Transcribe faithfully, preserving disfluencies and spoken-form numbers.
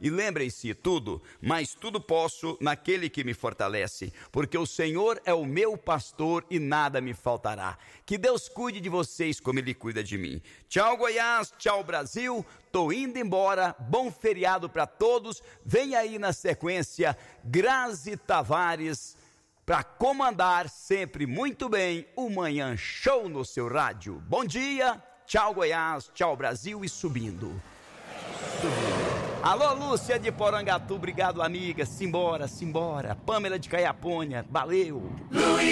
E lembrem-se, tudo, mas tudo posso naquele que me fortalece, porque o Senhor é o meu pastor e nada me faltará. Que Deus cuide de vocês como Ele cuida de mim. Tchau, Goiás, tchau, Brasil. Tô indo embora, bom feriado para todos. Vem aí na sequência Grazi Tavares para comandar sempre muito bem o Manhã Show no seu rádio. Bom dia, tchau Goiás, tchau Brasil e subindo. subindo. Alô Lúcia de Porangatu, obrigado amiga, simbora, simbora. Pâmela de Caiapônia, valeu.